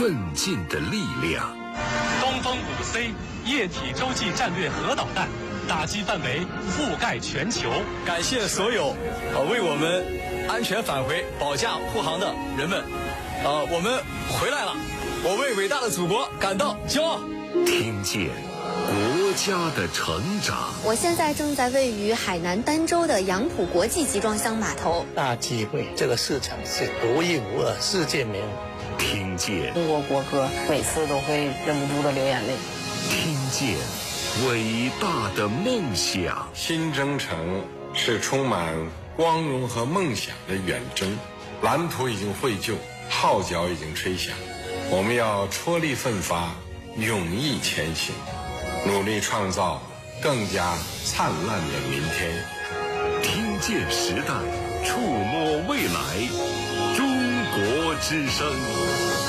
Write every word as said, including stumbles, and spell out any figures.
奋进的力量。 东风五 C 液体洲际战略核导弹，打击范围覆盖全球。 感谢所有呃为我们安全返回、保驾护航的人们。呃，我们回来了，我为伟大的祖国感到骄傲。 听见国家的成长。 我现在正在位于海南儋州的杨浦国际集装箱码头。 大机会，这个市场是独一无二，世界没有。 听见中国国歌，每次都会忍不住的流眼泪。 听见伟大的梦想。 新征程是充满光荣和梦想的远征，蓝图已经绘就，号角已经吹响，我们要踔厉奋发，勇毅前行，努力创造更加灿烂的明天。 听见时代，触摸未来，中国之声。